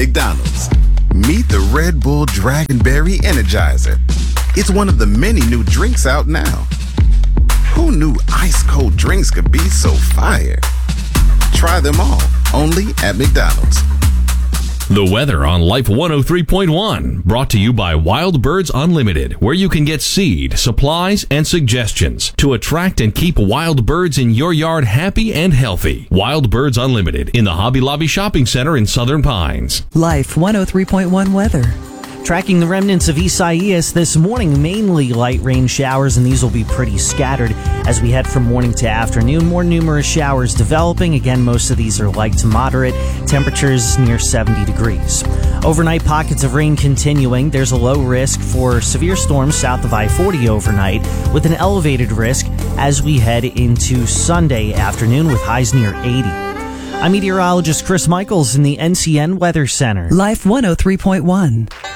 McDonald's. Meet the Red Bull Dragonberry Energizer. It's one of the many new drinks out now. Who knew ice cold drinks could be so fire? Try them all, only at McDonald's. The weather on Life 103.1, brought to you by Wild Birds Unlimited, where you can get seed, supplies, and suggestions to attract and keep wild birds in your yard happy and healthy. Wild Birds Unlimited in the Hobby Lobby Shopping Center in Southern Pines. Life 103.1 weather. Tracking the remnants of Isaias this morning, mainly light rain showers, and these will be pretty scattered as we head from morning to afternoon. More numerous showers developing. Again, most of these are light to moderate. Temperatures near 70 degrees. Overnight pockets of rain continuing. There's a low risk for severe storms south of I-40 overnight, with an elevated risk as we head into Sunday afternoon with highs near 80. I'm meteorologist Chris Michaels in the NCN Weather Center. Life 103.1.